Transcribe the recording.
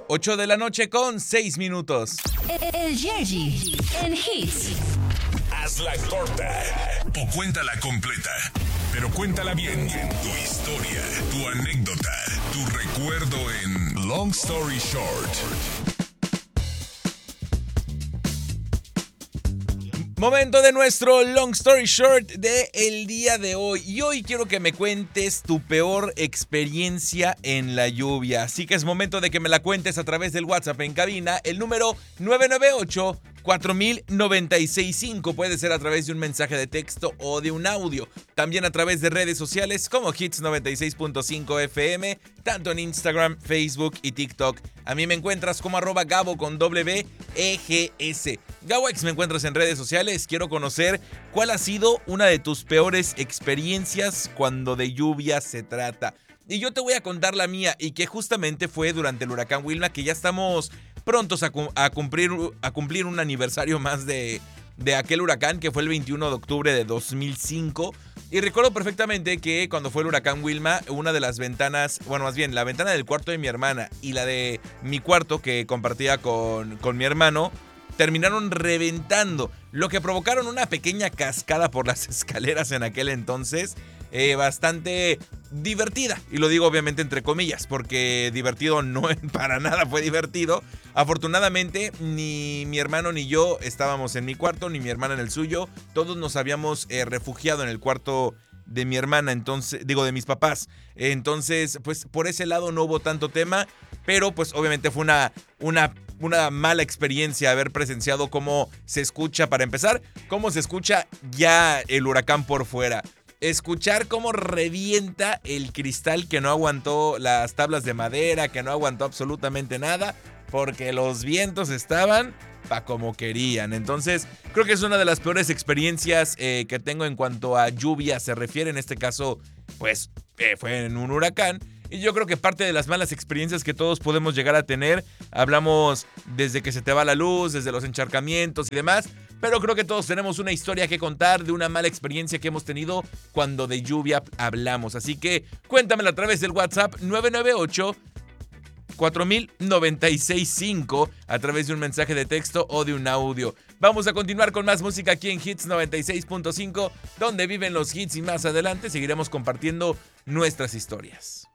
8 de la noche con 6 minutos. El Yerji en Hits. Hazla corta o cuéntala completa, pero cuéntala bien. Tu historia, tu anécdota, tu recuerdo en Long Story Short. Momento de nuestro Long Story Short de el día de hoy. Y hoy quiero que me cuentes tu peor experiencia en la lluvia. Así que es momento de que me la cuentes a través del WhatsApp en cabina. El número 998-40965. Puede ser a través de un mensaje de texto o de un audio. También a través de redes sociales como Hits 96.5 FM. Tanto en Instagram, Facebook y TikTok. A mí me encuentras como @Gabo con WEGS. Gawex, me encuentras en redes sociales. Quiero conocer cuál ha sido una de tus peores experiencias cuando de lluvia se trata. Y yo te voy a contar la mía, y que justamente fue durante el huracán Wilma, que ya estamos prontos a cumplir un aniversario más de aquel huracán, que fue el 21 de octubre de 2005. Y recuerdo perfectamente que cuando fue el huracán Wilma, una de las ventanas, bueno, más bien, la ventana del cuarto de mi hermana y la de mi cuarto que compartía con mi hermano, terminaron reventando, lo que provocaron una pequeña cascada por las escaleras en aquel entonces, bastante divertida. Y lo digo obviamente entre comillas, porque divertido no para nada fue divertido. Afortunadamente, ni mi hermano ni yo estábamos en mi cuarto, ni mi hermana en el suyo. Todos nos habíamos refugiado en el cuarto de mi hermana, entonces, digo, de mis papás. Entonces, pues por ese lado no hubo tanto tema, pero pues obviamente fue una mala experiencia haber presenciado cómo se escucha, para empezar, cómo se escucha ya el huracán por fuera. Escuchar cómo revienta el cristal que no aguantó las tablas de madera, que no aguantó absolutamente nada, porque los vientos estaban pa' como querían. Entonces, creo que es una de las peores experiencias que tengo en cuanto a lluvia se refiere. En este caso, pues, fue en un huracán. Y yo creo que parte de las malas experiencias que todos podemos llegar a tener, hablamos desde que se te va la luz, desde los encharcamientos y demás, pero creo que todos tenemos una historia que contar de una mala experiencia que hemos tenido cuando de lluvia hablamos. Así que cuéntamela a través del WhatsApp 998-40965 a través de un mensaje de texto o de un audio. Vamos a continuar con más música aquí en Hits 96.5, donde viven los hits, y más adelante seguiremos compartiendo nuestras historias.